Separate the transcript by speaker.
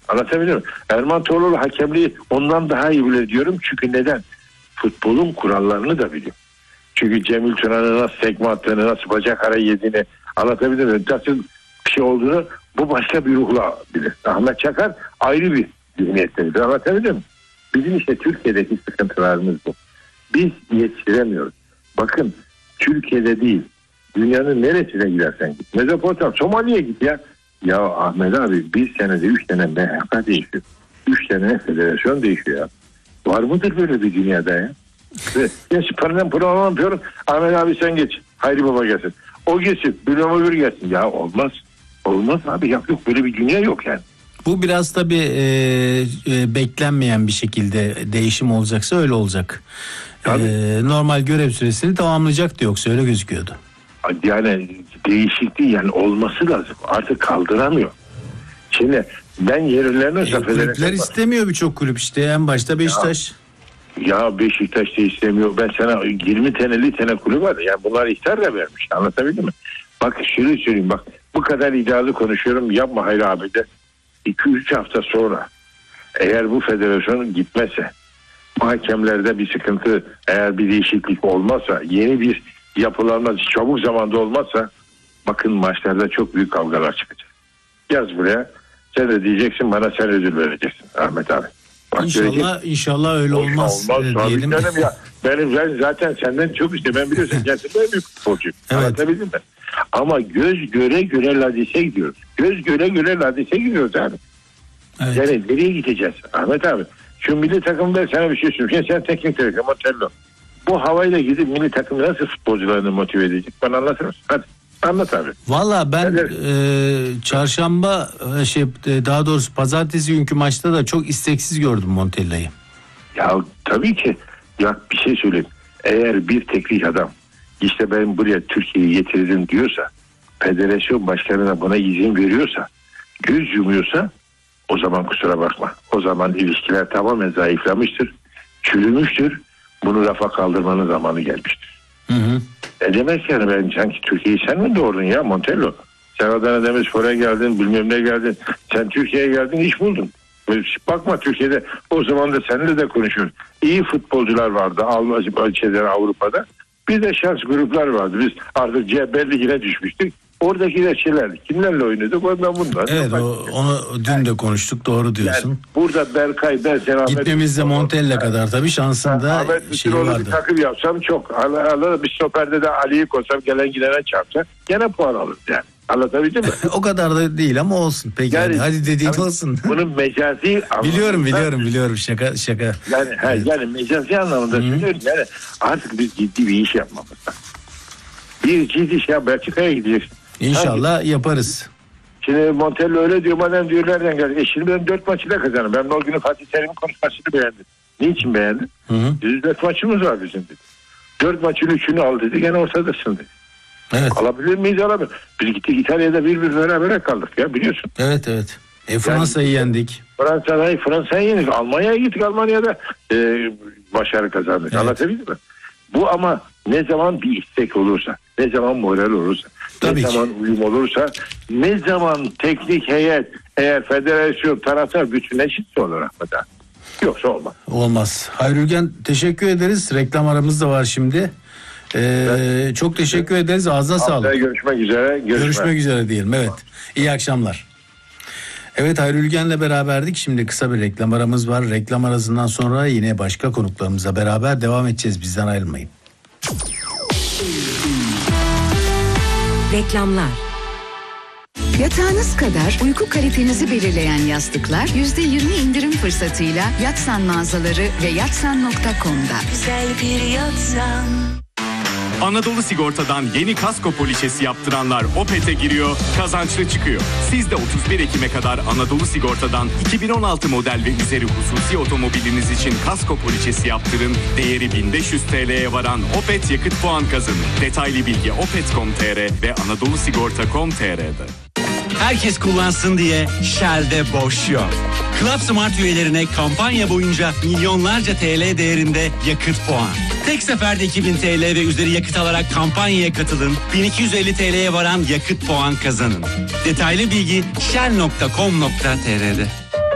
Speaker 1: Anlatabiliyor muyum? Erman Toroğlu hakemliği ondan daha iyi bilir diyorum. Çünkü neden? Futbolun kurallarını da biliyor. Çünkü Cemil Tuna'nın nasıl tekme attığını, nasıl bacak arayı yediğini anlatabilir miyim? Nasıl bir şey olduğunu bu başka bir ruhla bilir. Ahmet Çakar ayrı bir zihniyettedir. Anlatabilir miyim? Bizim işte Türkiye'deki sıkıntılarımız bu. Biz yetiştiremiyoruz. Bakın Türkiye'de değil, dünyanın neresine gidersen git. Mezopotamya, Somali'ye git ya. Ya Ahmet abi bir senede 3 tane MHK değişiyor. 3 tane federasyon değişiyor ya. Var mıdır böyle bir dünyada ya? Ya süperden program yapıyorum. Ahmet abi sen geç. Hayri Baba gelsin. O geçsin. Bülent Ömür gelsin. Ya olmaz. Olmaz abi. Yok böyle bir dünya yok yani.
Speaker 2: Bu biraz tabii beklenmeyen bir şekilde değişim olacaksa öyle olacak. Normal görev süresini tamamlayacaktı, yoksa öyle gözüküyordu.
Speaker 1: Yani değişik değil, yani olması lazım. Artık kaldıramıyor. Şimdi ben yerlerine
Speaker 2: kulüpler istemiyor, birçok kulüp işte en başta Beşiktaş.
Speaker 1: Ya Beşiktaş da istemiyor. Ben sana 20 tane 50 tane kulüp var. Yani bunlar ihtar da vermiş. Anlatabildim mi? Bak şöyle söyleyeyim, bak bu kadar iddialı konuşuyorum, yapma Hayri abi de. 2-3 hafta sonra eğer bu federasyon gitmezse, bu hakemlerde bir sıkıntı, eğer bir değişiklik olmazsa, yeni bir yapılanma çabuk zamanda olmazsa, bakın maçlarda çok büyük kavgalar çıkacak. Yaz buraya, sen de diyeceksin bana, sen özür vereceksin Ahmet abi. Bak,
Speaker 2: İnşallah öyle olmaz diyelim.
Speaker 1: Ya, ben zaten senden çok ben biliyorsun gerçekten büyük futbolcuyum.
Speaker 2: Evet.
Speaker 1: Anlatabildim mi? Ama göz göre göre Ladis'e gidiyoruz. Göz göre göre Ladis'e gidiyoruz abi.
Speaker 2: Evet.
Speaker 1: Yani nereye gideceğiz Ahmet abi? Şu milli takımda sana bir şey söyleyeyim. Sen teknik direktör Motello. Bu havayla gidip milli takımı nasıl futbolcularını motive edecek? Bana anlatır mısın? Hadi anlat abi.
Speaker 2: Valla ben çarşamba daha doğrusu pazartesi günkü maçta da çok isteksiz gördüm Montella'yı.
Speaker 1: Ya tabii ki. Ya bir şey söyleyeyim. Eğer bir teknik adam işte ben buraya Türkiye'yi getirdim diyorsa, federasyon başkanına buna izin veriyorsa, göz yumuyorsa, o zaman kusura bakma. O zaman ilişkiler tamamen zayıflamıştır, çürümüştür. Bunu rafa kaldırmanın zamanı gelmiştir.
Speaker 2: Hı.
Speaker 1: Ne demek yani, ben sanki Türkiye'yi sen mi doğurdun ya Montello? Sen Adana Demirspor'a geldin, bilmem ne geldin. Sen Türkiye'ye geldin, iş buldun. Bakma Türkiye'de o zaman da seninle de konuşuyoruz. İyi futbolcular vardı Avrupa'da. Bir de şans gruplar vardı. Biz artık C1 ligine düşmüştük. Oradaki de şeyler. Kimlerle oynadık? Ondan bunlar.
Speaker 2: Evet, onu dün de konuştuk. Doğru diyorsun.
Speaker 1: Yani burada Berkay, ben sen
Speaker 2: gitmemizde Montella kadar tabii şansında şey vardı.
Speaker 1: Bir takım yapsam çok. Bir stoperde de Ali'yi koysam, gelen gidene çarpsa gene puan alır yani. Anlatabildim mi?
Speaker 2: O kadar da değil ama olsun. Peki yani, hadi dediğin olsun.
Speaker 1: Bunun mecazi
Speaker 2: biliyorum şaka.
Speaker 1: Yani
Speaker 2: evet.
Speaker 1: Yani mecazi anlamında söylüyorum. Yani artık biz ciddi bir iş yapmamız lazım. Bir ciddi şey, Belçika'ya gideceksin.
Speaker 2: İnşallah yaparız.
Speaker 1: Şimdi Montella öyle diyor, madem diyor nereden geldi? Şimdi ben 4 maçıyla kazandım. Ben o günü Fatih Terim'in konuşmasını beğendim. Niçin beğendin? 104 maçımız var bizim dedi. 4 maçın 3'ünü al dedi, gene ortadasın dedi.
Speaker 2: Evet.
Speaker 1: Alabilir miyiz? Alabilir. Biz gittik İtalya'da 1-1 berabere kaldık ya, biliyorsun.
Speaker 2: Evet. Fransa'yı yendik.
Speaker 1: Fransa'yı yendik. Almanya'ya gittik. Almanya'da başarı kazandık. Evet. Anlatabildim mi? Bu ama ne zaman bir istek olursa, ne zaman moral olursa,
Speaker 2: tabii
Speaker 1: ne zaman uyum olursa, ne zaman teknik heyet, eğer federasyon taraftar bütünleşirse olur Ahmet abi. Yoksa olmaz.
Speaker 2: Olmaz. Hayri Ülgen, teşekkür ederiz. Reklam aramız da var şimdi. Çok teşekkür ederiz. Ağzına sağlık.
Speaker 1: Görüşmek üzere.
Speaker 2: Görüşmek üzere diyelim. Evet. İyi akşamlar. Evet, Hayri Ülgen'le beraberdik. Şimdi kısa bir reklam aramız var. Reklam arasından sonra yine başka konuklarımızla beraber devam edeceğiz. Bizden ayrılmayın.
Speaker 3: Reklamlar. Yatağınız kadar uyku kalitenizi belirleyen yastıklar %20 indirim fırsatıyla Yatsan mağazaları ve yatsan.com'da.
Speaker 4: Güzel bir yatsan.
Speaker 5: Anadolu Sigorta'dan yeni kasko poliçesi yaptıranlar Opet'e giriyor, kazançlı çıkıyor. Siz de 31 Ekim'e kadar Anadolu Sigorta'dan 2016 model ve üzeri hususi otomobiliniz için kasko poliçesi yaptırın. Değeri 1500 TL'ye varan Opet yakıt puan kazanın. Detaylı bilgi opet.com.tr ve anadolusigorta.com.tr'de.
Speaker 6: Herkes kullansın diye Shell'de boş yok. Club Smart üyelerine kampanya boyunca milyonlarca TL değerinde yakıt puan. Tek seferde 2000 TL ve üzeri yakıt alarak kampanyaya katılın. 1250 TL'ye varan yakıt puan kazanın. Detaylı bilgi shell.com.tr'de.